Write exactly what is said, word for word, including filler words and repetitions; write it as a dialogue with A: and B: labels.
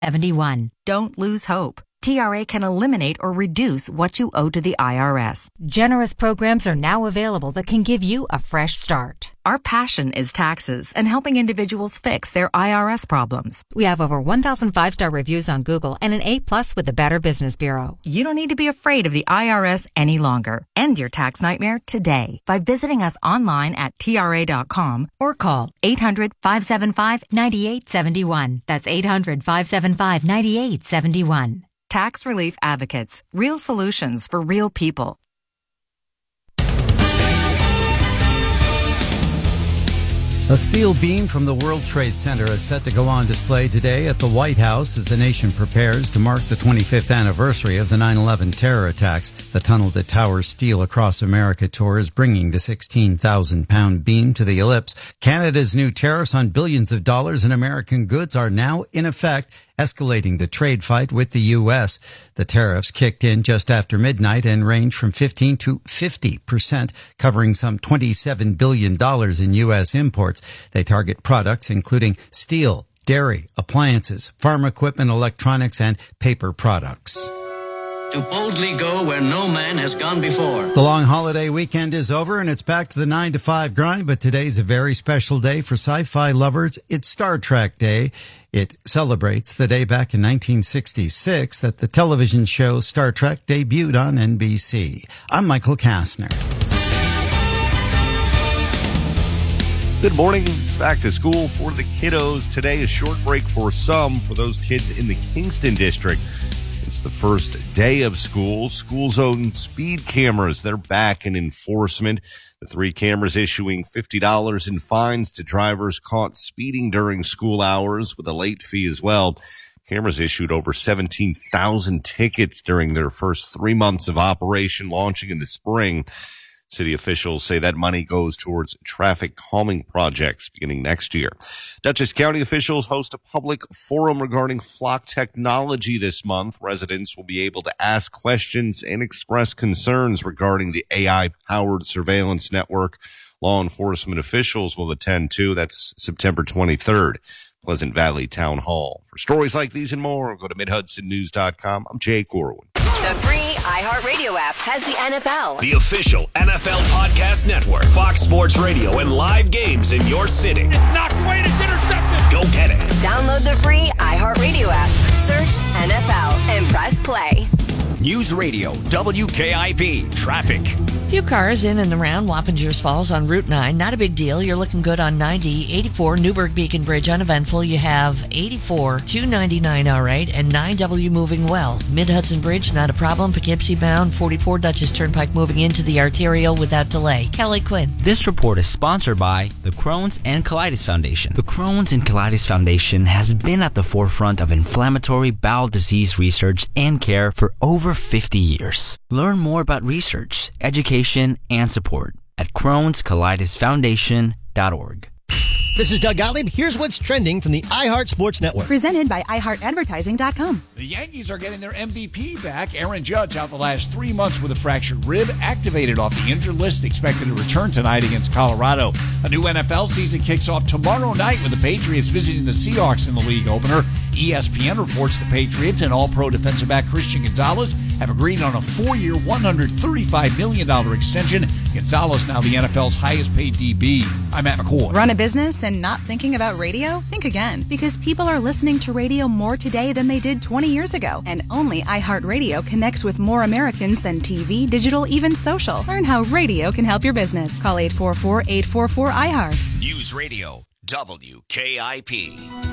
A: seventy-one. Don't lose hope. T R A can eliminate or reduce what you owe to the I R S. Generous programs are now available that can give you a fresh start. Our passion is taxes and helping individuals fix their I R S problems. We have over one thousand five-star reviews on Google and an A plus with the Better Business Bureau. You don't need to be afraid of the I R S any longer. End your tax nightmare today by visiting us online at T R A dot com or call eight hundred, five seven five, nine eight seven one. That's eight hundred, five seven five, nine eight seven one. Tax Relief Advocates. Real solutions for real people.
B: A steel beam from the World Trade Center is set to go on display today at the White House as the nation prepares to mark the twenty-fifth anniversary of the nine eleven terror attacks. The Tunnel That Towers Steel Across America tour is bringing the sixteen thousand pound beam to the ellipse. Canada's new tariffs on billions of dollars in American goods are now in effect, escalating the trade fight with the U S. The tariffs kicked in just after midnight and range from fifteen to fifty percent, covering some twenty-seven billion dollars in U S imports. They target products including steel, dairy, appliances, farm equipment, electronics, and paper products.
C: To boldly go where no man has gone before.
B: The long holiday weekend is over and it's back to the nine to five grind, but today's a very special day for sci-fi lovers. It's Star Trek Day. It celebrates the day back in nineteen sixty-six that the television show Star Trek debuted on N B C. I'm Michael Kastner.
D: Good morning. It's back to school for the kiddos. Today, a short break for some, for those kids in the Kingston district. It's the first day of school. School zone speed cameras, they're back in enforcement. The three cameras issuing fifty dollars in fines to drivers caught speeding during school hours with a late fee as well. Cameras issued over seventeen thousand tickets during their first three months of operation, launching in the spring. City officials say that money goes towards traffic calming projects beginning next year. Dutchess County officials host a public forum regarding flock technology this month. Residents will be able to ask questions and express concerns regarding the A I-powered surveillance network. Law enforcement officials will attend too. That's September twenty-third, Pleasant Valley Town Hall. For stories like these and more, go to mid hudson news dot com. I'm Jay Corwin.
E: The free iHeartRadio app has the N F L.
F: The official N F L podcast network. Fox Sports Radio and live games in your city.
G: It's knocked away and it's intercepted.
F: Go get it.
E: Download the free iHeartRadio app. Search N F L and press play.
F: News Radio, W K I P, traffic.
H: Few cars in and around Wappingers Falls on Route nine. Not a big deal. You're looking good on ninety. eighty-four Newburgh Beacon Bridge uneventful. You have eighty-four, two ninety-nine all right, and nine W moving well. Mid-Hudson Bridge, not a problem. Poughkeepsie bound, forty-four Dutchess Turnpike moving into the arterial without delay. Kelly Quinn.
I: This report is sponsored by the Crohn's and Colitis Foundation. The Crohn's and Colitis Foundation has been at the forefront of inflammatory bowel disease research and care for over fifty years. Learn more about research, education, and support at crohns colitis foundation dot org.
J: This is Doug Gottlieb. Here's what's trending from the iHeart Sports Network.
K: Presented by i heart advertising dot com.
G: The Yankees are getting their M V P back. Aaron Judge out the last three months with a fractured rib, activated off the injured list, expected to return tonight against Colorado. A new N F L season kicks off tomorrow night with the Patriots visiting the Seahawks in the league opener. E S P N reports the Patriots and All-Pro defensive back Christian Gonzalez have agreed on a four-year, one hundred thirty-five million dollars extension. Gonzalez now the N F L's highest-paid D B. I'm Matt McCoy.
K: Run a business and not thinking about radio? Think again, because people are listening to radio more today than they did twenty years ago. And only iHeartRadio connects with more Americans than T V, digital, even social. Learn how radio can help your business. Call eight four four, eight four four, iHeart.
F: News Radio, W K I P.